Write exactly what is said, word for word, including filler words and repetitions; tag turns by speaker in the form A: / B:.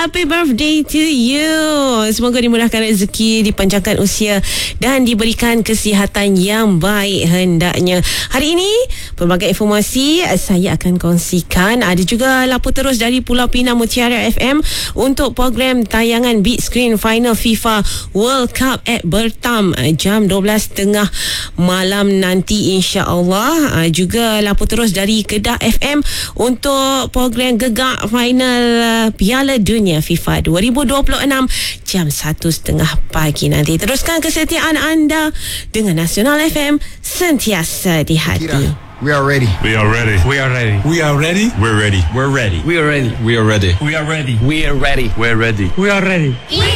A: Happy birthday to you. Semoga dimurahkan rezeki, dipanjangkan usia dan diberikan kesihatan yang baik hendaknya. Hari ini pelbagai informasi saya akan kongsikan. Ada juga lapor terus dari Pulau Pinang Mutiara F M untuk program tayangan Big Screen Final FIFA World Cup at Bertam jam dua belas tiga puluh malam nanti, insya-Allah. Juga lapor terus dari Kedah F M untuk program Gegak Final Piala Dunia FIFA dua ribu dua puluh enam jam satu tiga puluh pagi nanti. Teruskan kesetiaan anda dengan Nasional F M, sentiasa di hati.
B: We are ready.
C: We are ready.
D: We are ready.
C: We are ready.
D: We're ready.
C: We're ready.
D: We are ready.
C: We are ready.
D: We are ready.
C: We are ready.
D: We're ready.
C: We're ready.
D: We are ready.